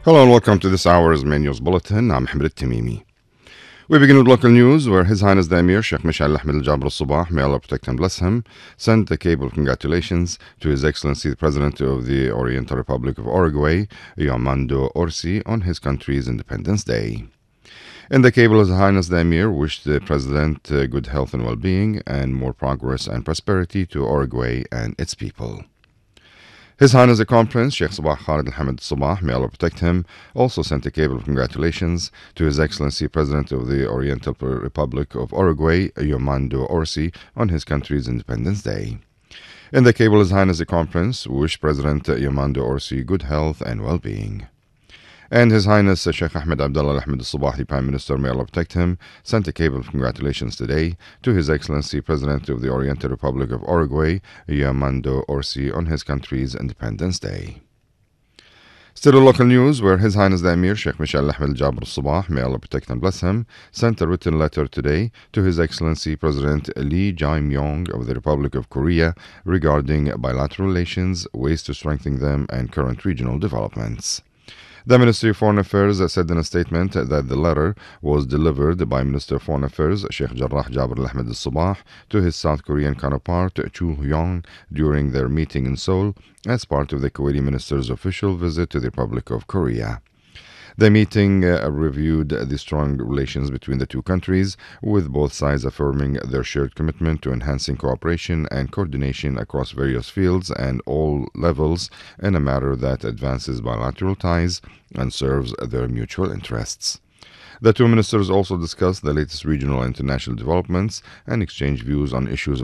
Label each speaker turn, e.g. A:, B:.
A: Hello and welcome to this hour's Main News Bulletin. I'm Ahmed Tamimi. We begin with local news where His Highness the Emir Sheikh Mishal Ahmed Al Jabr Al Sabah, may Allah protect and bless him, sent a cable of congratulations to His Excellency the President of the Oriental Republic of Uruguay, Armando Orsi, on his country's Independence Day. In the cable, His Highness the Emir wished the President good health and well-being and more progress and prosperity to Uruguay and its people. His Highness the Crown Prince Sheikh Sabah Khalid Al Hamid Al Sabah, may Allah protect him, also sent a cable of congratulations to His Excellency President of the Oriental Republic of Uruguay, Armando Orsi, on his country's Independence Day. In the cable, His Highness the Crown Prince wished President Armando Orsi good health and well-being. And His Highness Sheikh Ahmed Abdullah Al Ahmed Al Sabah, the Prime Minister, may Allah protect him, sent a cable of congratulations today to His Excellency President of the Oriental Republic of Uruguay, Armando Orsi, on his country's Independence Day. Still in local news, where His Highness the Emir Sheikh Mishal Ahmed Al Jabr Al Sabah, may Allah protect and bless him, sent a written letter today to His Excellency President Lee Jae-myung of the Republic of Korea regarding bilateral relations, ways to strengthen them, and current regional developments. The Ministry of Foreign Affairs said in a statement that the letter was delivered by Minister of Foreign Affairs Sheikh Jarrah Jabr Al Ahmed Al Sabah to his South Korean counterpart Chu Hyong during their meeting in Seoul as part of the Kuwaiti minister's official visit to the Republic of Korea. The meeting reviewed the strong relations between the two countries, with both sides affirming their shared commitment to enhancing cooperation and coordination across various fields and all levels in a manner that advances bilateral ties and serves their mutual interests. The two ministers also discussed the latest regional and international developments and exchanged views on issues